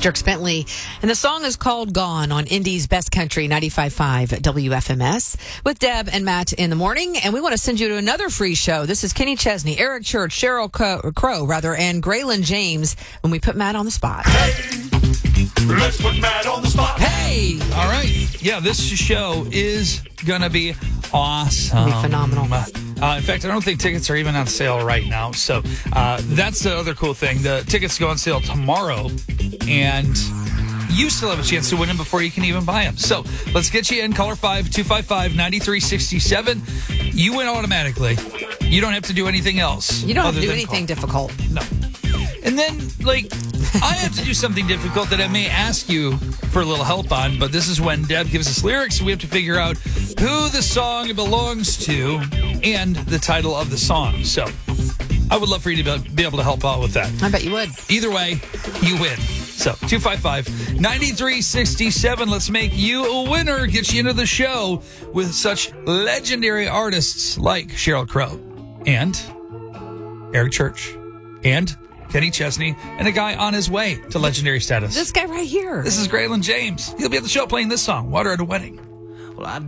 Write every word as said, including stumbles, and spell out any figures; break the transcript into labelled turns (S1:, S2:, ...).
S1: Dirk Bentley. And the song is called Gone on Indy's Best Country, ninety-five point five W F M S, with Deb and Matt in the morning. And we want to send you to another free show. This is Kenny Chesney, Eric Church, Cheryl Crow, rather, and Graylin James when we put Matt on the spot.
S2: Hey, let's put Matt on the spot.
S3: Hey! All right. Yeah, this show is going to be awesome.
S1: It'll be phenomenal.
S3: Uh, in fact, I don't think tickets are even on sale right now. So uh, that's the other cool thing. The tickets go on sale tomorrow, and you still have a chance to win them before you can even buy them. So let's get you in. Caller five two five five, nine three six seven. You win automatically. You don't have to do anything else.
S1: You don't have
S3: other
S1: to do
S3: than
S1: anything
S3: call.
S1: difficult.
S3: No. And then, like, I have to do something difficult that I may ask you for a little help on, but this is when Deb gives us lyrics. We have to figure out who the song belongs to and the title of the song. So I would love for you to be able to help out with that.
S1: I bet you would.
S3: Either way, you win. So two five five, nine three six seven. Let's make you a winner. Get you into the show with such legendary artists like Sheryl Crow and Eric Church and Kenny Chesney, and a guy on his way to legendary status.
S1: This guy right here.
S3: This is Graylin James. He'll be at the show playing this song, Water at a Wedding.
S4: Well, I